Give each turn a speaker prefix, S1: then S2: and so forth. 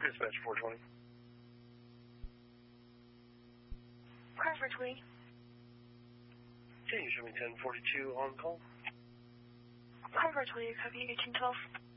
S1: Dispatch 420.
S2: Car 420.
S1: Can you show me 1042 on call?
S2: Car 420, copy 1812.